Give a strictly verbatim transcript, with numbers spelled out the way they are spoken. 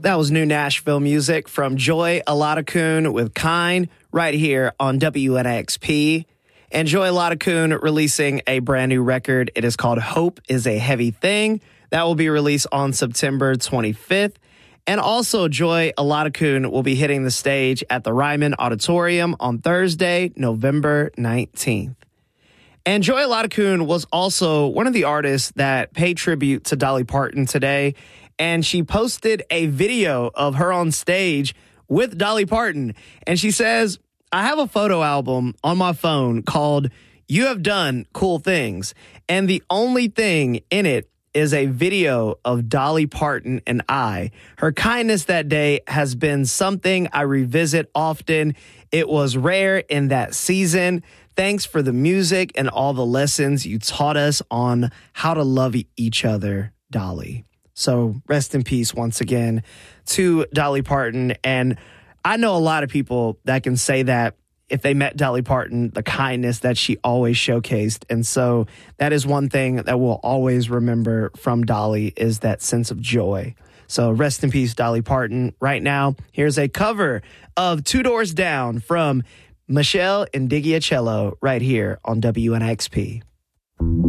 That was new Nashville music from Joy Olatakun with Kind right here on W N X P. And Joy Olatakun releasing a brand new record. It is called Hope is a Heavy Thing. That will be released on September twenty-fifth. And also Joy Olatakun will be hitting the stage at the Ryman Auditorium on Thursday, November nineteenth. And Joy Olatakun was also one of the artists that paid tribute to Dolly Parton today. And she posted a video of her on stage with Dolly Parton. And she says, I have a photo album on my phone called You Have Done Cool Things. And the only thing in it is a video of Dolly Parton and I. Her kindness that day has been something I revisit often. It was rare in that season. Thanks for the music and all the lessons you taught us on how to love each other, Dolly. So rest in peace once again to Dolly Parton. And I know a lot of people that can say that if they met Dolly Parton, the kindness that she always showcased. And so that is one thing that we'll always remember from Dolly is that sense of joy. So rest in peace, Dolly Parton. Right now, here's a cover of Two Doors Down from Michelle Indignacello right here on W N X P.